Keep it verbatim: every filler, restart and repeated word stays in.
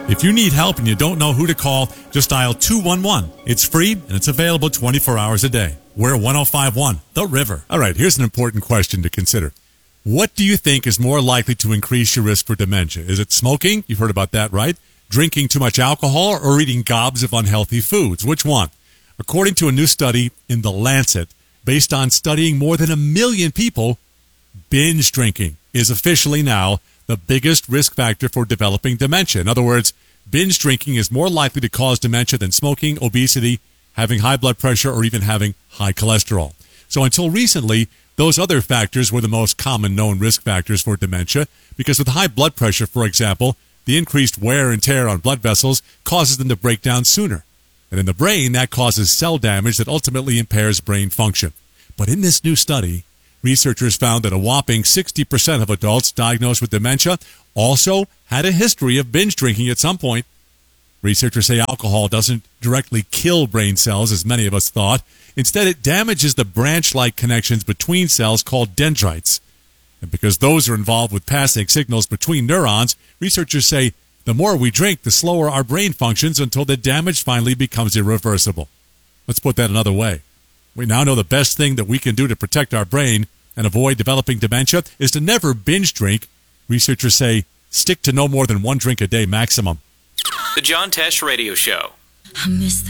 If you need help and you don't know who to call, just dial two one one. It's free and it's available twenty-four hours a day. We're one oh five point one, The River. All right, here's an important question to consider. What do you think is more likely to increase your risk for dementia? Is it smoking? You've heard about that, right? Drinking too much alcohol or eating gobs of unhealthy foods? Which one? According to a new study in The Lancet, based on studying more than a million people, binge drinking is officially now the biggest risk factor for developing dementia. In other words, binge drinking is more likely to cause dementia than smoking, obesity, having high blood pressure, or even having high cholesterol. So until recently, those other factors were the most common known risk factors for dementia, because with high blood pressure, for example, the increased wear and tear on blood vessels causes them to break down sooner. And in the brain, that causes cell damage that ultimately impairs brain function. But in this new study, researchers found that a whopping sixty percent of adults diagnosed with dementia also had a history of binge drinking at some point. Researchers say alcohol doesn't directly kill brain cells, as many of us thought. Instead, it damages the branch-like connections between cells called dendrites. And because those are involved with passing signals between neurons, researchers say the more we drink, the slower our brain functions until the damage finally becomes irreversible. Let's put that another way. We now know the best thing that we can do to protect our brain and avoid developing dementia is to never binge drink. Researchers say stick to no more than one drink a day maximum. The John Tesh Radio Show. I miss